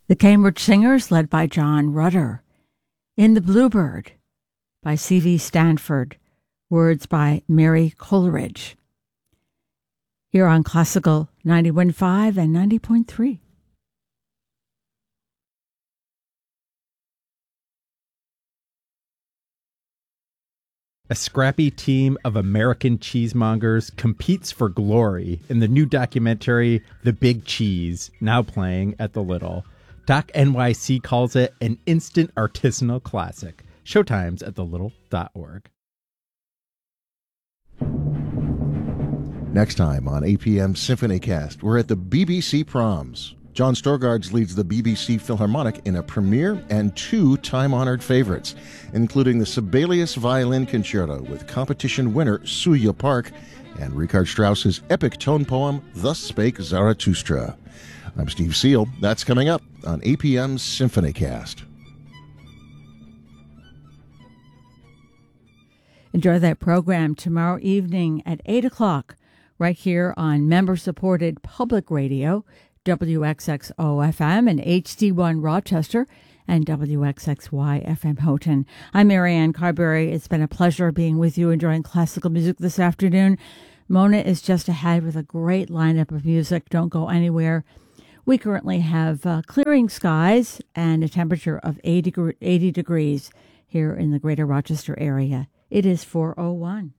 The Cambridge Singers, led by John Rutter. In the Bluebird, by C.V. Stanford. Words by Mary Coleridge. Here on Classical 91.5 and 90.3. A scrappy team of American cheesemongers competes for glory in the new documentary The Big Cheese, now playing at the Little. Doc NYC calls it an instant artisanal classic. Showtimes at thelittle.org. Next time on APM Symphonycast, we're at the BBC Proms. John Storgards leads the BBC Philharmonic in a premiere and two time-honored favorites, including the Sibelius Violin Concerto with competition winner Suya Park and Richard Strauss's epic tone poem, Thus Spake Zarathustra. I'm Steve Seal. That's coming up on APM's Symphonycast. Enjoy that program tomorrow evening at 8 o'clock, right here on member-supported public radio, WXXO-FM and HD1 Rochester and WXXY-FM Houghton. I'm Marianne Carberry. It's been a pleasure being with you, enjoying classical music this afternoon. Mona is just ahead with a great lineup of music. Don't go anywhere. We currently have clearing skies and a temperature of 80 degrees here in the greater Rochester area. It is 4:01.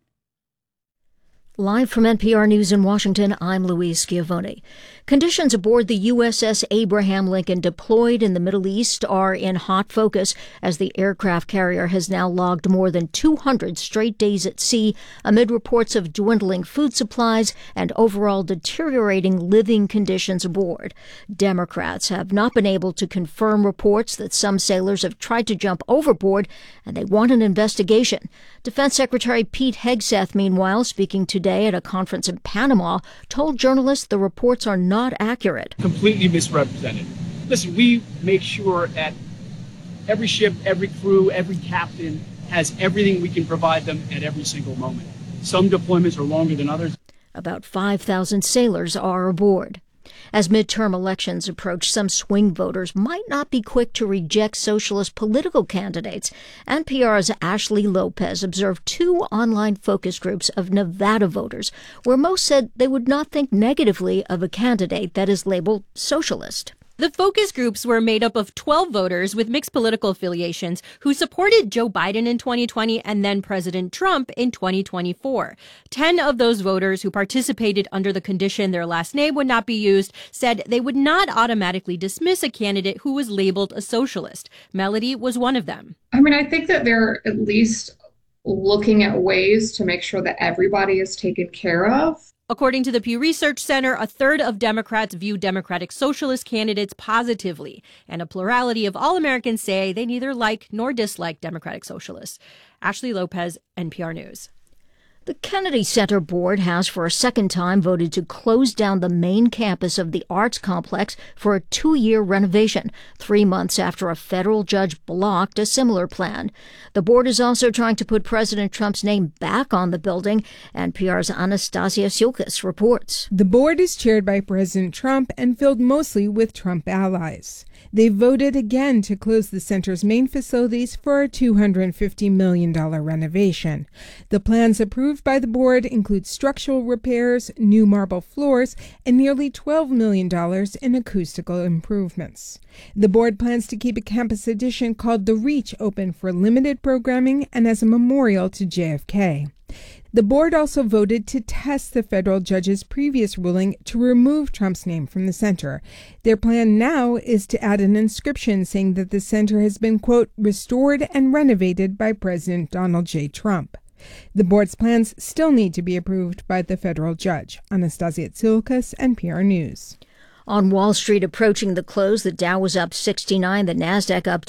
Live from NPR News in Washington, I'm Louise Schiavone. Conditions aboard the USS Abraham Lincoln deployed in the Middle East are in hot focus as the aircraft carrier has now logged more than 200 straight days at sea amid reports of dwindling food supplies and overall deteriorating living conditions aboard. Democrats have not been able to confirm reports that some sailors have tried to jump overboard, and they want an investigation. Defense Secretary Pete Hegseth, meanwhile, speaking today at a conference in Panama, told journalists the reports are not accurate. Completely misrepresented. Listen, we make sure that every ship, every crew, every captain has everything we can provide them at every single moment. Some deployments are longer than others. About 5,000 sailors are aboard. As midterm elections approach, some swing voters might not be quick to reject socialist political candidates. NPR's Ashley Lopez observed two online focus groups of Nevada voters, where most said they would not think negatively of a candidate that is labeled socialist. The focus groups were made up of 12 voters with mixed political affiliations who supported Joe Biden in 2020 and then President Trump in 2024. 10 of those voters who participated under the condition their last name would not be used said they would not automatically dismiss a candidate who was labeled a socialist. Melody was one of them. I mean, I think that they're at least looking at ways to make sure that everybody is taken care of. According to the Pew Research Center, a third of Democrats view Democratic Socialist candidates positively, and a plurality of all Americans say they neither like nor dislike Democratic Socialists. Ashley Lopez, NPR News. The Kennedy Center Board has for a second time voted to close down the main campus of the arts complex for a 2-year renovation, 3 months after a federal judge blocked a similar plan. The board is also trying to put President Trump's name back on the building. NPR's Anastasia Sulkas reports. The board is chaired by President Trump and filled mostly with Trump allies. They voted again to close the center's main facilities for a $250 million renovation. The plans approved by the board include structural repairs, new marble floors, and nearly $12 million in acoustical improvements. The board plans to keep a campus addition called The Reach open for limited programming and as a memorial to JFK. The board also voted to test the federal judge's previous ruling to remove Trump's name from the center. Their plan now is to add an inscription saying that the center has been, quote, restored and renovated by President Donald J. Trump. The board's plans still need to be approved by the federal judge. Anastasia Sulkas, NPR News. On Wall Street, approaching the close, the Dow was up 69, the Nasdaq up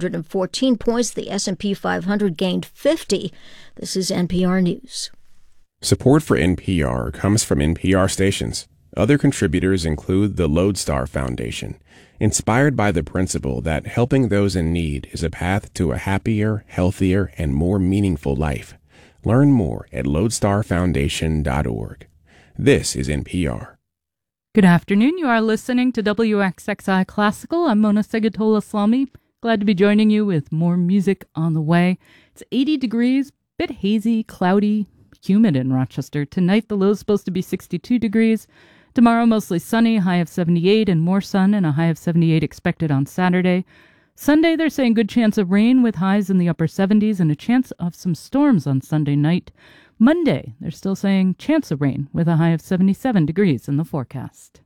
214 points, the S&P 500 gained 50. This is NPR News. Support for NPR comes from NPR stations. Other contributors include the Lodestar Foundation, inspired by the principle that helping those in need is a path to a happier, healthier, and more meaningful life. Learn more at lodestarfoundation.org. This is NPR. Good afternoon. You are listening to WXXI Classical. I'm Mona Segatola-Slamy. Glad to be joining you with more music on the way. It's 80 degrees, bit hazy, cloudy, humid in Rochester. Tonight, the low is supposed to be 62 degrees. Tomorrow, mostly sunny, high of 78, and more sun and a high of 78 expected on Saturday. Sunday, they're saying good chance of rain with highs in the upper 70s and a chance of some storms on Sunday night. Monday, they're still saying chance of rain with a high of 77 degrees in the forecast.